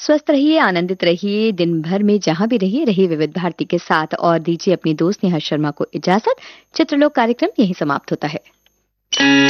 स्वस्थ रहिए, आनंदित रहिए, दिन भर में जहां भी रहिए विविध भारती के साथ और दीजिए अपनी दोस्त नेहा शर्मा को इजाजत। चित्रलोक कार्यक्रम यहीं समाप्त होता है।